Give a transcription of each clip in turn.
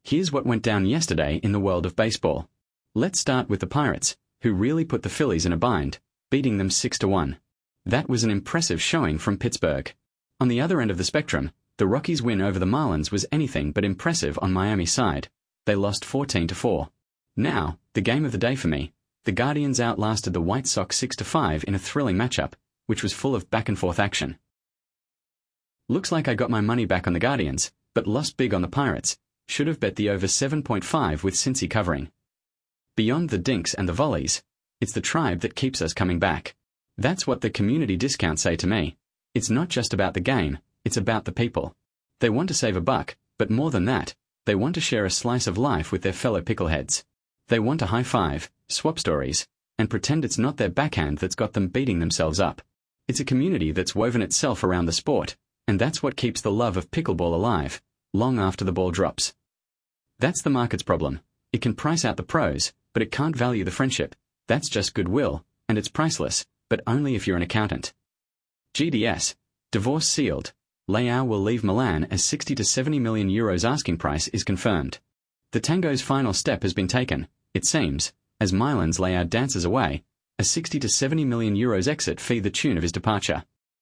Here's what went down yesterday in the world of baseball. Let's start with the Pirates, who really put the Phillies in a bind, beating them 6-1. That was an impressive showing from Pittsburgh. On the other end of the spectrum, the Rockies' win over the Marlins was anything but impressive on Miami's side. They lost 14-4. Now, the game of the day for me. The Guardians outlasted the White Sox 6-5 in a thrilling matchup, which was full of back-and-forth action. Looks like I got my money back on the Guardians, but lost big on the Pirates. Should have bet the over 7.5 with Cincy covering. Beyond the dinks and the volleys, it's the tribe that keeps us coming back. That's what the community discounts say to me. It's not just about the game, it's about the people. They want to save a buck, but more than that, they want to share a slice of life with their fellow pickleheads. They want to high-five, swap stories, and pretend it's not their backhand that's got them beating themselves up. It's a community that's woven itself around the sport, and that's what keeps the love of pickleball alive, long after the ball drops. That's the market's problem. It can price out the pros, but it can't value the friendship. That's just goodwill, and it's priceless, but only if you're an accountant. GDS. Divorce sealed. Leao will leave Milan as 60 to 70 million euros asking price is confirmed. The tango's final step has been taken, it seems, as Milan's Leao dances away, a 60 to 70 million euros exit fee the tune of his departure.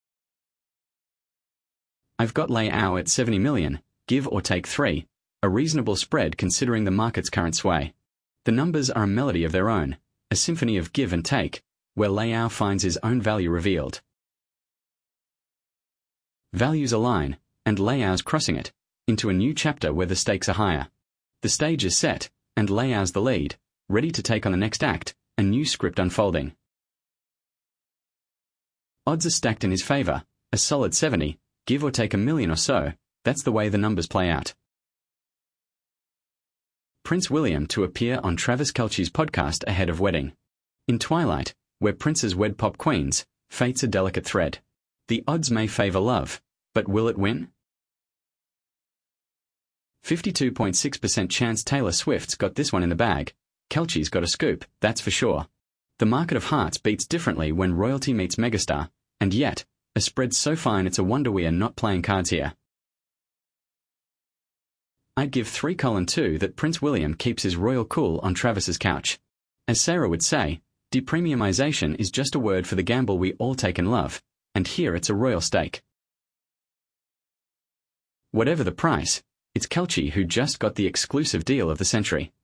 I've got Leao at 70 million, give or take 3, a reasonable spread considering the market's current sway. The numbers are a melody of their own, a symphony of give and take, where Leao finds his own value revealed. Values align, and Leao's crossing it, into a new chapter where the stakes are higher. The stage is set, and Leao's the lead, ready to take on the next act, a new script unfolding. Odds are stacked in his favour, a solid 70, give or take $1 million or so, that's the way the numbers play out. Prince William to appear on Travis Kelce's podcast ahead of wedding. In Twilight, where princes wed pop queens, fate's a delicate thread. The odds may favour love, but will it win? 52.6% chance Taylor Swift's got this one in the bag. Kelce's got a scoop, that's for sure. The market of hearts beats differently when royalty meets megastar, and yet, a spread so fine it's a wonder we are not playing cards here. I'd give 3:2 that Prince William keeps his royal cool on Travis's couch. As Sarah would say, depremiumization is just a word for the gamble we all take and love, and here it's a royal stake. Whatever the price, it's Kelce who just got the exclusive deal of the century.